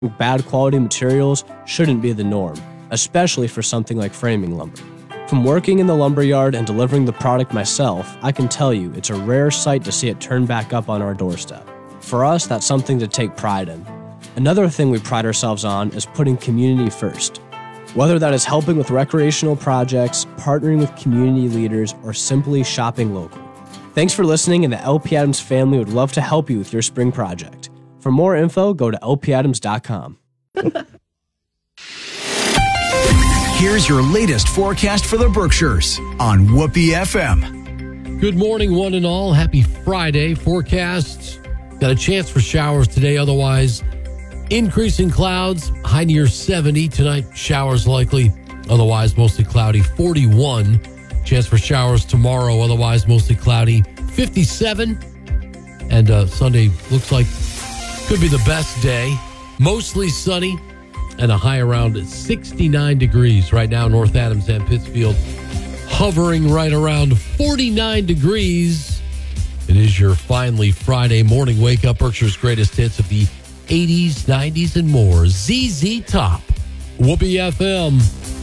bad quality materials shouldn't be the norm, especially for something like framing lumber. From working in the lumberyard and delivering the product myself, I can tell you it's a rare sight to see it turn back up on our doorstep. For us, that's something to take pride in. Another thing we pride ourselves on is putting community first. Whether that is helping with recreational projects, partnering with community leaders, or simply shopping local. Thanks for listening, and the LP Adams family would love to help you with your spring project. For more info, go to lpadams.com. Here's your latest forecast for the Berkshires on Whoopee FM. Good morning, one and all. Happy Friday. Forecasts. Got a chance for showers today. Otherwise, increasing clouds. High near 70. Tonight, showers likely. Otherwise, mostly cloudy. 41. Chance for showers tomorrow. Otherwise, mostly cloudy. 57. And Sunday looks like could be the best day. Mostly sunny. And a high around 69 degrees right now, North Adams and Pittsfield, hovering right around 49 degrees. It is your finally Friday morning wake up. Berkshire's greatest hits of the 80s, 90s, and more. ZZ Top, Whoopee FM.